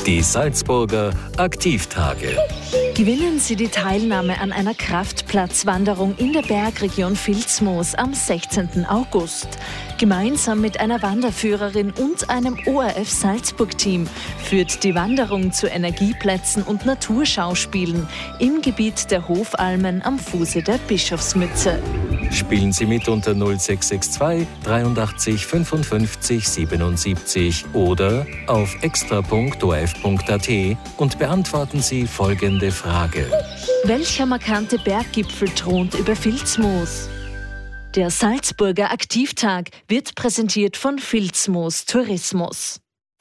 Die Salzburger Aktivtage. Gewinnen Sie die Teilnahme an einer Kraftplatzwanderung in der Bergregion Vilsmoos am 16. August. Gemeinsam mit einer Wanderführerin und einem ORF Salzburg-Team führt die Wanderung zu Energieplätzen und Naturschauspielen im Gebiet der Hofalmen am Fuße der Bischofsmütze. Spielen Sie mit unter 0662 83 55 77 oder auf extra.orf.at und beantworten Sie folgende Frage. Welcher markante Berggipfel thront über Vilsmoos? Der Salzburger Aktivtag wird präsentiert von Vilsmoos Tourismus.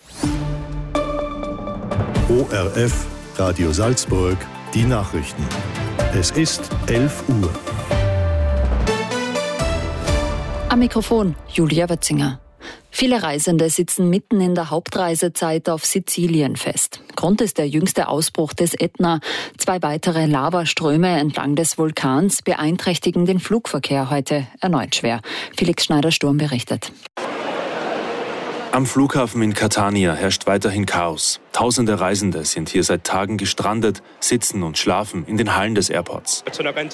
ORF Radio Salzburg, die Nachrichten. Es ist 11 Uhr. Am Mikrofon Julia Wötzinger. Viele Reisende sitzen mitten in der Hauptreisezeit auf Sizilien fest. Grund ist der jüngste Ausbruch des Ätna. 2 weitere Lavaströme entlang des Vulkans beeinträchtigen den Flugverkehr heute erneut schwer. Felix Schneider-Sturm berichtet. Am Flughafen in Catania herrscht weiterhin Chaos. Tausende Reisende sind hier seit Tagen gestrandet, sitzen und schlafen in den Hallen des Airports.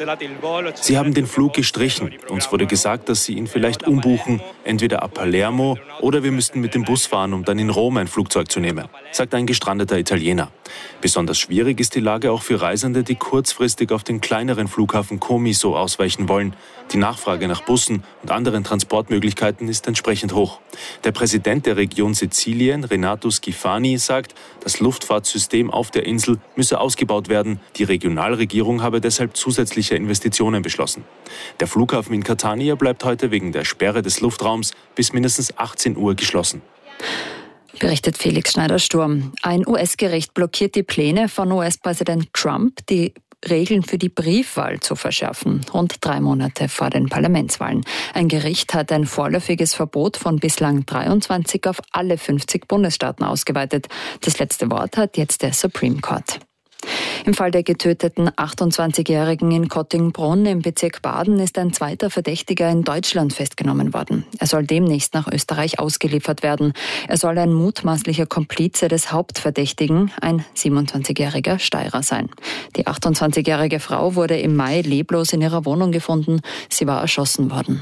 Sie haben den Flug gestrichen. Uns wurde gesagt, dass sie ihn vielleicht umbuchen, entweder ab Palermo oder wir müssten mit dem Bus fahren, um dann in Rom ein Flugzeug zu nehmen, sagt ein gestrandeter Italiener. Besonders schwierig ist die Lage auch für Reisende, die kurzfristig auf den kleineren Flughafen Comiso ausweichen wollen. Die Nachfrage nach Bussen und anderen Transportmöglichkeiten ist entsprechend hoch. Der Präsident der Region Sizilien, Renato Schifani, sagt, das Luftfahrtsystem auf der Insel müsse ausgebaut werden. Die Regionalregierung habe deshalb zusätzliche Investitionen beschlossen. Der Flughafen in Catania bleibt heute wegen der Sperre des Luftraums bis mindestens 18 Uhr geschlossen. Berichtet Felix Schneider-Sturm. Ein US-Gericht blockiert die Pläne von US-Präsident Trump, die Regeln für die Briefwahl zu verschärfen, rund 3 Monate vor den Parlamentswahlen. Ein Gericht hat ein vorläufiges Verbot von bislang 23 auf alle 50 Bundesstaaten ausgeweitet. Das letzte Wort hat jetzt der Supreme Court. Im Fall der getöteten 28-Jährigen in Kottingbrunn im Bezirk Baden ist ein zweiter Verdächtiger in Deutschland festgenommen worden. Er soll demnächst nach Österreich ausgeliefert werden. Er soll ein mutmaßlicher Komplize des Hauptverdächtigen, ein 27-jähriger Steirer sein. Die 28-jährige Frau wurde im Mai leblos in ihrer Wohnung gefunden. Sie war erschossen worden.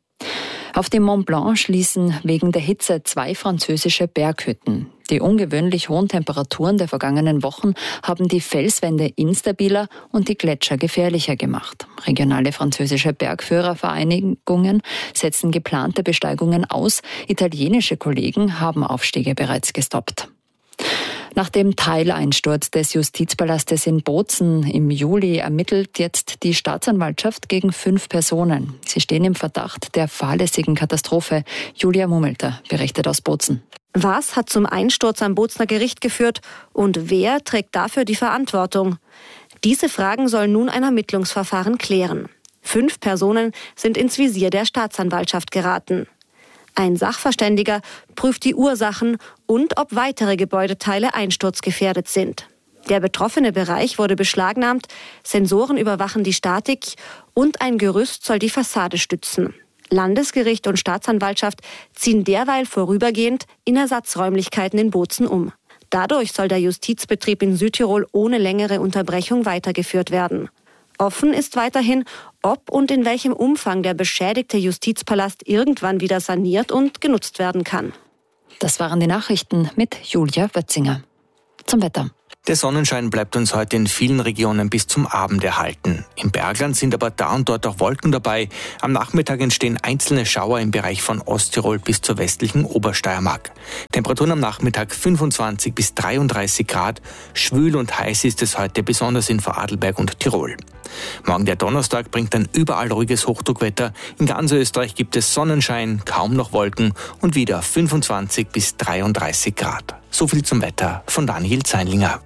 Auf dem Mont Blanc schließen wegen der Hitze 2 französische Berghütten. Die ungewöhnlich hohen Temperaturen der vergangenen Wochen haben die Felswände instabiler und die Gletscher gefährlicher gemacht. Regionale französische Bergführervereinigungen setzen geplante Besteigungen aus. Italienische Kollegen haben Aufstiege bereits gestoppt. Nach dem Teileinsturz des Justizpalastes in Bozen im Juli ermittelt jetzt die Staatsanwaltschaft gegen 5 Personen. Sie stehen im Verdacht der fahrlässigen Katastrophe. Julia Mummelter berichtet aus Bozen. Was hat zum Einsturz am Bozener Gericht geführt und wer trägt dafür die Verantwortung? Diese Fragen soll nun ein Ermittlungsverfahren klären. 5 Personen sind ins Visier der Staatsanwaltschaft geraten. Ein Sachverständiger prüft die Ursachen und ob weitere Gebäudeteile einsturzgefährdet sind. Der betroffene Bereich wurde beschlagnahmt, Sensoren überwachen die Statik und ein Gerüst soll die Fassade stützen. Landesgericht und Staatsanwaltschaft ziehen derweil vorübergehend in Ersatzräumlichkeiten in Bozen um. Dadurch soll der Justizbetrieb in Südtirol ohne längere Unterbrechung weitergeführt werden. Offen ist weiterhin, ob und in welchem Umfang der beschädigte Justizpalast irgendwann wieder saniert und genutzt werden kann. Das waren die Nachrichten mit Julia Wötzinger. Zum Wetter. Der Sonnenschein bleibt uns heute in vielen Regionen bis zum Abend erhalten. Im Bergland sind aber da und dort auch Wolken dabei. Am Nachmittag entstehen einzelne Schauer im Bereich von Osttirol bis zur westlichen Obersteiermark. Temperaturen am Nachmittag 25 bis 33 Grad. Schwül und heiß ist es heute, besonders in Vorarlberg und Tirol. Morgen der Donnerstag bringt dann überall ruhiges Hochdruckwetter. In ganz Österreich gibt es Sonnenschein, kaum noch Wolken und wieder 25 bis 33 Grad. So viel zum Wetter von Daniel Zeinlinger.